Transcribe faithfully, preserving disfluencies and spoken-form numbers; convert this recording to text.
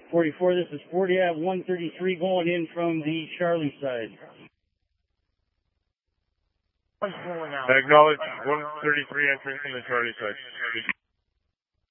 forty-four, this is forty at one thirty-three going in from the Charlie side. Acknowledge one thirty-three entering from the Charlie side.